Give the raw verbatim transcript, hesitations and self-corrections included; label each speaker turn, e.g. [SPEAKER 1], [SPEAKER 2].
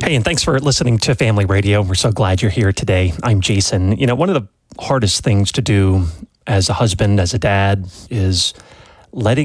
[SPEAKER 1] Hey, and thanks for listening to Family Radio. We're so glad you're here today. I'm Jason. You know, one of the hardest things to do as a husband, as a dad, is letting